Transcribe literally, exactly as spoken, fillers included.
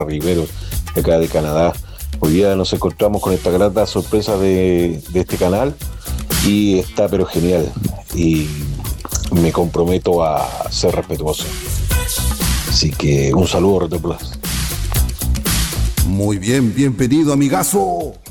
Rivero, de acá de Canadá. Hoy día nos encontramos con esta grata sorpresa de, de este canal y está pero genial, y me comprometo a ser respetuoso. Así que un saludo, Retro Plus. Muy bien, bienvenido, amigazo.